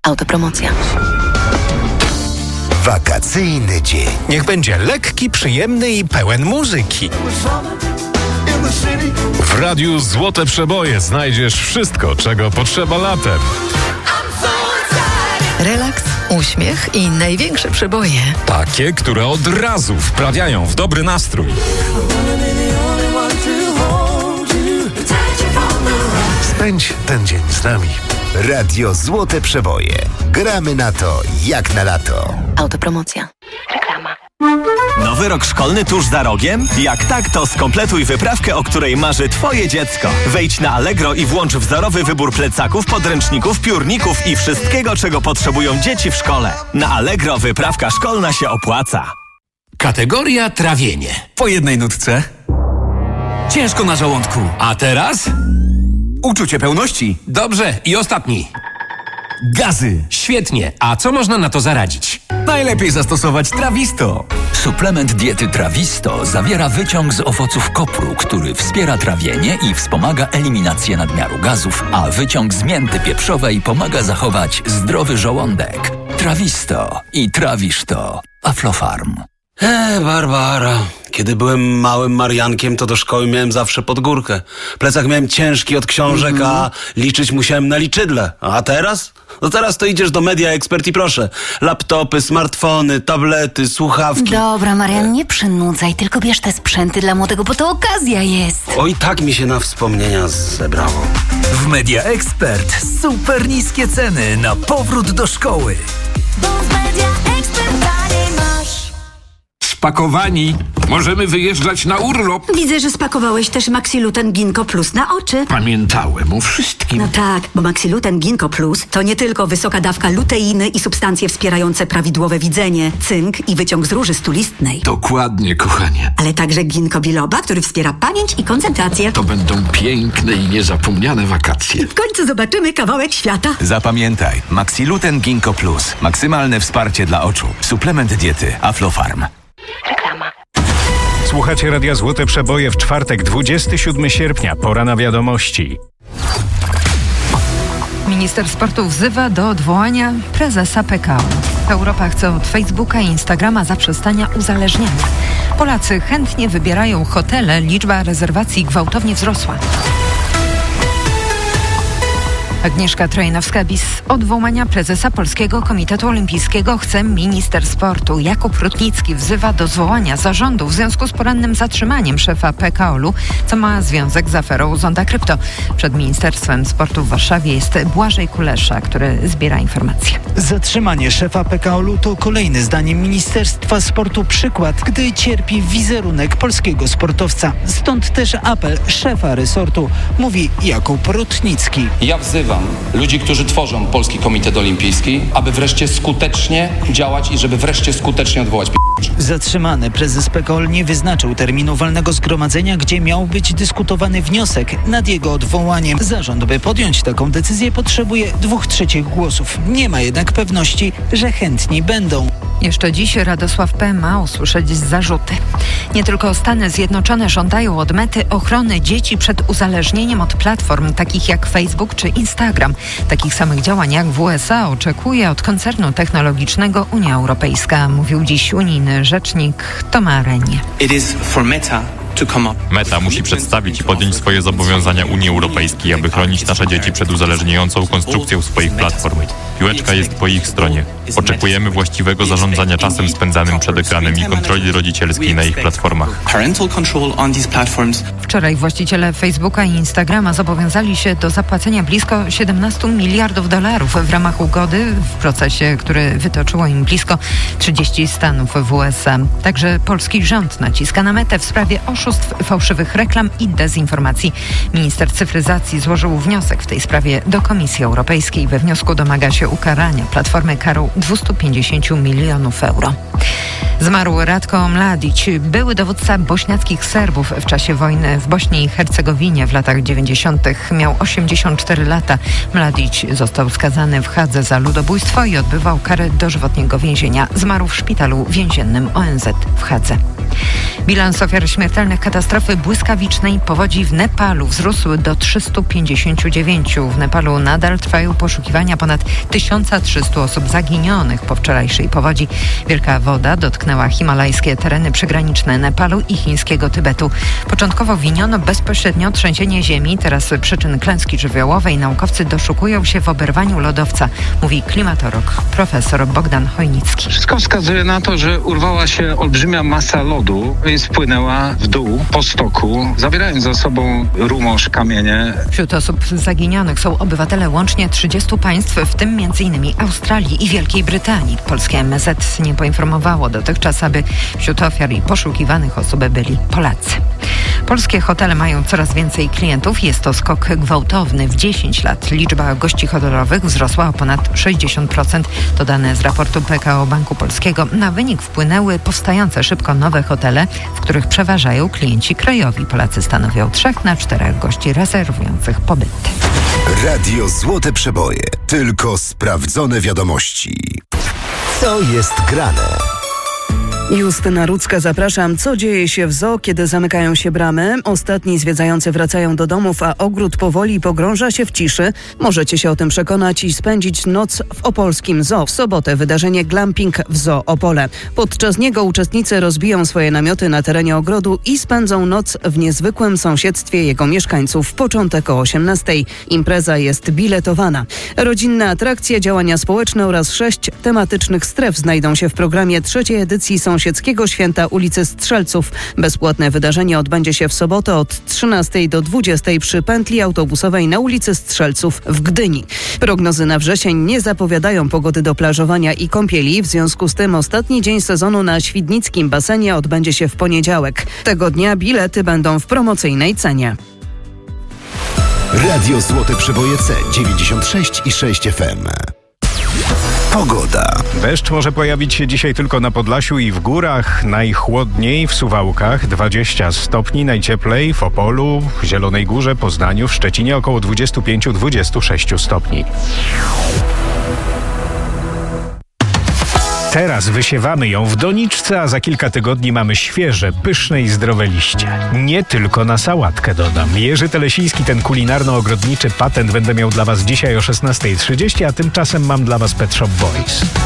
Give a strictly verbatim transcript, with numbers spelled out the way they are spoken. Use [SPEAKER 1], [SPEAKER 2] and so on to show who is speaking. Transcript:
[SPEAKER 1] Autopromocja.
[SPEAKER 2] Wakacyjny dzień.
[SPEAKER 3] Niech będzie lekki, przyjemny i pełen muzyki.
[SPEAKER 4] W Radiu Złote Przeboje znajdziesz wszystko, czego potrzeba latem.
[SPEAKER 1] Relaks, uśmiech i największe przeboje.
[SPEAKER 4] Takie, które od razu wprawiają w dobry nastrój.
[SPEAKER 2] Spędź ten dzień z nami. Radio Złote Przeboje. Gramy na to jak na lato.
[SPEAKER 1] Autopromocja. Reklama.
[SPEAKER 5] Nowy rok szkolny tuż za rogiem? Jak tak, to skompletuj wyprawkę, o której marzy Twoje dziecko. Wejdź na Allegro i włącz wzorowy wybór plecaków, podręczników, piórników i wszystkiego, czego potrzebują dzieci w szkole. Na Allegro wyprawka szkolna się opłaca.
[SPEAKER 6] Kategoria trawienie. Po jednej nutce. Ciężko na żołądku. A teraz? Uczucie pełności. Dobrze. I ostatni. Gazy. Świetnie. A co można na to zaradzić? Najlepiej zastosować Trawisto.
[SPEAKER 7] Suplement diety Trawisto zawiera wyciąg z owoców kopru, który wspiera trawienie i wspomaga eliminację nadmiaru gazów, a wyciąg z mięty pieprzowej pomaga zachować zdrowy żołądek. Trawisto i trawisz to. Aflofarm.
[SPEAKER 8] Eee, Barbara. Kiedy byłem małym Mariankiem, to do szkoły miałem zawsze pod górkę. Plecak miałem ciężki od książek, mm-hmm. a liczyć musiałem na liczydle. A teraz? No teraz to idziesz do Media Expert i proszę. Laptopy, smartfony, tablety, słuchawki.
[SPEAKER 9] Dobra, Marian, nie przynudzaj, tylko bierz te sprzęty dla młodego, bo to okazja jest.
[SPEAKER 8] Oj, tak mi się na wspomnienia zebrało.
[SPEAKER 6] W Media Expert super niskie ceny na powrót do szkoły.
[SPEAKER 9] Bo w Media Expert taniej masz.
[SPEAKER 10] Spakowani. Możemy wyjeżdżać na urlop.
[SPEAKER 11] Widzę, że spakowałeś też Maxiluten Ginkgo Plus na oczy.
[SPEAKER 10] Pamiętałem o wszystkim.
[SPEAKER 11] No tak, bo Maxiluten Ginkgo Plus to nie tylko wysoka dawka luteiny i substancje wspierające prawidłowe widzenie, cynk i wyciąg z róży stulistnej.
[SPEAKER 10] Dokładnie, kochanie.
[SPEAKER 11] Ale także ginkgo biloba, który wspiera pamięć i koncentrację.
[SPEAKER 10] To będą piękne i niezapomniane wakacje.
[SPEAKER 11] W końcu zobaczymy kawałek świata.
[SPEAKER 12] Zapamiętaj, Maxiluten Ginkgo Plus. Maksymalne wsparcie dla oczu. Suplement diety Aflofarm.
[SPEAKER 1] Reklama.
[SPEAKER 3] Słuchacie Radia Złote Przeboje w czwartek, dwudziestego siódmego sierpnia. Pora na wiadomości.
[SPEAKER 13] Minister sportu wzywa do odwołania prezesa P K O. Europa chce od Facebooka i Instagrama zaprzestania uzależniania. Polacy chętnie wybierają hotele, liczba rezerwacji gwałtownie wzrosła. Agnieszka Trojnowska-Bis odwołania prezesa Polskiego Komitetu Olimpijskiego chce minister sportu. Jakub Rutnicki wzywa do zwołania zarządu w związku z porannym zatrzymaniem szefa P K O L u, co ma związek z aferą Zonda Krypto. Przed Ministerstwem Sportu w Warszawie jest Błażej Kulesza, który zbiera informacje.
[SPEAKER 14] Zatrzymanie szefa P K O L u to kolejny zdaniem Ministerstwa Sportu przykład, gdy cierpi wizerunek polskiego sportowca. Stąd też apel szefa resortu, mówi Jakub Rutnicki.
[SPEAKER 15] Ja wzywam ludzi, którzy tworzą Polski Komitet Olimpijski, aby wreszcie skutecznie działać i żeby wreszcie skutecznie odwołać p***.
[SPEAKER 14] Zatrzymany prezes P K O L nie wyznaczył terminu walnego zgromadzenia, gdzie miał być dyskutowany wniosek nad jego odwołaniem. Zarząd, by podjąć taką decyzję, potrzebuje dwóch trzecich głosów. Nie ma jednak pewności, że chętni będą.
[SPEAKER 13] Jeszcze dziś Radosław P. ma usłyszeć zarzuty. Nie tylko Stany Zjednoczone żądają od Mety ochrony dzieci przed uzależnieniem od platform takich jak Facebook czy Instagram. Takich samych działań jak w U S A oczekuje od koncernu technologicznego Unia Europejska, mówił dziś unijny rzecznik Thomas Renie.
[SPEAKER 16] It is for Meta.
[SPEAKER 17] Meta musi przedstawić i podjąć swoje zobowiązania Unii Europejskiej, aby chronić nasze dzieci przed uzależniającą konstrukcją swoich platform. Piłeczka jest po ich stronie. Oczekujemy właściwego zarządzania czasem spędzanym przed ekranem i kontroli rodzicielskiej na ich platformach.
[SPEAKER 13] Wczoraj właściciele Facebooka i Instagrama zobowiązali się do zapłacenia blisko siedemnaście miliardów dolarów w ramach ugody w procesie, który wytoczyło im blisko trzydzieści stanów w U S A. Także polski rząd naciska na Metę w sprawie oszustw, fałszywych reklam i dezinformacji. Minister cyfryzacji złożył wniosek w tej sprawie do Komisji Europejskiej. We wniosku domaga się ukarania platformy karą dwieście pięćdziesiąt milionów euro. Zmarł Ratko Mladić, były dowódca bośniackich Serbów w czasie wojny w Bośni i Hercegowinie w latach dziewięćdziesiątych. Miał osiemdziesiąt cztery lata. Mladić został skazany w Hadze za ludobójstwo i odbywał karę dożywotniego więzienia. Zmarł w szpitalu więziennym O N Z w Hadze. Bilans ofiar śmiertelnych katastrofy błyskawicznej powodzi w Nepalu wzrósł do trzystu pięćdziesięciu dziewięciu. W Nepalu nadal trwają poszukiwania ponad tysiąc trzysta osób zaginionych po wczorajszej powodzi. Wielka woda dotknęła himalajskie tereny przygraniczne Nepalu i chińskiego Tybetu. Początkowo winiono bezpośrednio trzęsienie ziemi. Teraz przyczyn klęski żywiołowej naukowcy doszukują się w oberwaniu lodowca, mówi klimatolog profesor Bogdan Chojnicki.
[SPEAKER 16] Wszystko wskazuje na to, że urwała się olbrzymia masa lodu i spłynęła w dół po stoku, zabierając za sobą rumosz, kamienie.
[SPEAKER 13] Wśród osób zaginionych są obywatele łącznie trzydziestu państw, w tym między innymi Australii i Wielkiej Brytanii. Polskie M S Z nie poinformowało dotychczas, aby wśród ofiar i poszukiwanych osób byli Polacy. Polskie hotele mają coraz więcej klientów. Jest to skok gwałtowny. W dziesięć lat liczba gości hotelowych wzrosła o ponad sześćdziesiąt procent. To dane z raportu P K O Banku Polskiego. Na wynik wpłynęły powstające szybko nowe hotele, w których przeważają klienci krajowi. Polacy stanowią trzech na czterech gości rezerwujących pobyty.
[SPEAKER 2] Radio Złote Przeboje. Tylko sprawdzone wiadomości. Co jest grane?
[SPEAKER 18] Justyna Rudzka, zapraszam. Co dzieje się w zoo, kiedy zamykają się bramy? Ostatni zwiedzający wracają do domów, a ogród powoli pogrąża się w ciszy. Możecie się o tym przekonać i spędzić noc w opolskim zoo. W sobotę wydarzenie Glamping w Zoo Opole. Podczas niego uczestnicy rozbiją swoje namioty na terenie ogrodu i spędzą noc w niezwykłym sąsiedztwie jego mieszkańców. Początek o osiemnastej. Impreza jest biletowana. Rodzinne atrakcje, działania społeczne oraz sześć tematycznych stref znajdą się w programie trzeciej edycji Sąsiedztwa Sąsiedzkiego Święta ulicy Strzelców. Bezpłatne wydarzenie odbędzie się w sobotę od trzynastej do dwudziestej przy pętli autobusowej na ulicy Strzelców w Gdyni. Prognozy na wrzesień nie zapowiadają pogody do plażowania i kąpieli. W związku z tym ostatni dzień sezonu na świdnickim basenie odbędzie się w poniedziałek. Tego dnia bilety będą w promocyjnej cenie.
[SPEAKER 2] Radio Złote Przeboje C dziewięćdziesiąt sześć i sześć F M. Pogoda.
[SPEAKER 3] Deszcz może pojawić się dzisiaj tylko na Podlasiu i w górach. Najchłodniej w Suwałkach dwadzieścia stopni, najcieplej w Opolu, w Zielonej Górze, Poznaniu, w Szczecinie około dwadzieścia pięć do dwudziestu sześciu stopni. Teraz wysiewamy ją w doniczce, a za kilka tygodni mamy świeże, pyszne i zdrowe liście. Nie tylko na sałatkę dodam. Jerzy Telesiński, ten kulinarno-ogrodniczy patent będę miał dla Was dzisiaj o szesnastej trzydzieści, a tymczasem mam dla Was Pet Shop Boys.